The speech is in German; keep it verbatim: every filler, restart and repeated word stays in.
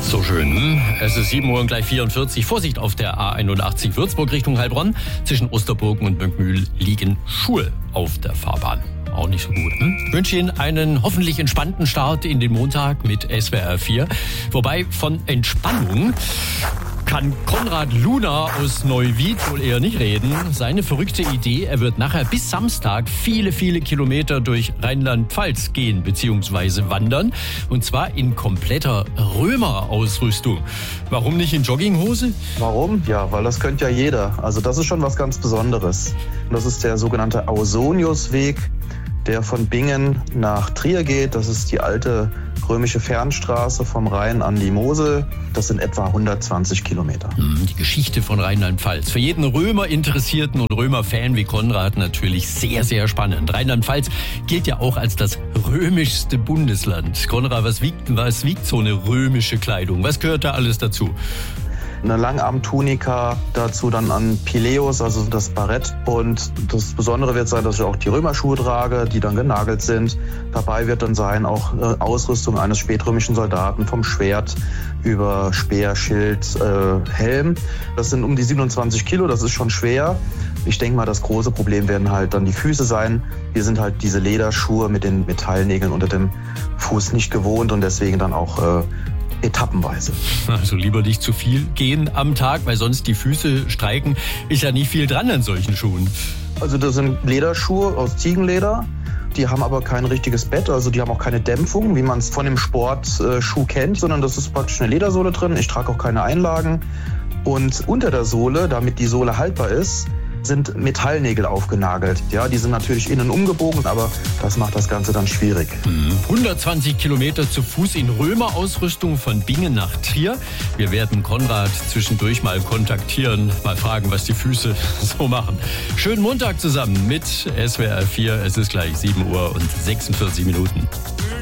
So schön. Hm? Es ist sieben Uhr und gleich vierundvierzig. Vorsicht auf der A einundachtzig Würzburg Richtung Heilbronn. Zwischen Osterburgen und Möckmühl liegen Schuhe auf der Fahrbahn. Auch nicht so gut. Hm? Ich wünsche Ihnen einen hoffentlich entspannten Start in den Montag mit S W R vier. Wobei von Entspannung kann Konrad Luna aus Neuwied wohl eher nicht reden. Seine verrückte Idee, er wird nachher bis Samstag viele, viele Kilometer durch Rheinland-Pfalz gehen bzw. wandern. Und zwar in kompletter Römer-Ausrüstung. Warum nicht in Jogginghose? Warum? Ja, weil das könnte ja jeder. Also das ist schon was ganz Besonderes. Das ist der sogenannte Ausoniusweg, der von Bingen nach Trier geht. Das ist die alte römische Fernstraße vom Rhein an die Mosel. Das sind etwa hundertzwanzig Kilometer. Die Geschichte von Rheinland-Pfalz. Für jeden Römer-Interessierten und Römer-Fan wie Konrad natürlich sehr, sehr spannend. Rheinland-Pfalz gilt ja auch als das römischste Bundesland. Konrad, was wiegt, was wiegt so eine römische Kleidung? Was gehört da alles dazu? Eine Langarmtunika, dazu dann an Pileus, also das Barett. Und das Besondere wird sein, dass ich auch die Römerschuhe trage, die dann genagelt sind. Dabei wird dann sein auch äh, Ausrüstung eines spätrömischen Soldaten, vom Schwert über Speer, Schild, äh, Helm. Das sind um die siebenundzwanzig Kilo, das ist schon schwer. Ich denke mal, das große Problem werden halt dann die Füße sein. Wir sind halt diese Lederschuhe mit den Metallnägeln unter dem Fuß nicht gewohnt und deswegen dann auch äh, etappenweise. Also lieber nicht zu viel gehen am Tag, weil sonst die Füße streiken. Ist ja nicht viel dran an solchen Schuhen. Also das sind Lederschuhe aus Ziegenleder. Die haben aber kein richtiges Bett, also die haben auch keine Dämpfung, wie man es von dem Sportschuh kennt, sondern das ist praktisch eine Ledersohle drin. Ich trage auch keine Einlagen. Und unter der Sohle, damit die Sohle haltbar ist, sind Metallnägel aufgenagelt. Ja, die sind natürlich innen umgebogen, aber das macht das Ganze dann schwierig. hundertzwanzig Kilometer zu Fuß in Römer-Ausrüstung von Bingen nach Trier. Wir werden Konrad zwischendurch mal kontaktieren, mal fragen, was die Füße so machen. Schönen Montag zusammen mit S W R vier. Es ist gleich sieben Uhr und sechsundvierzig Minuten.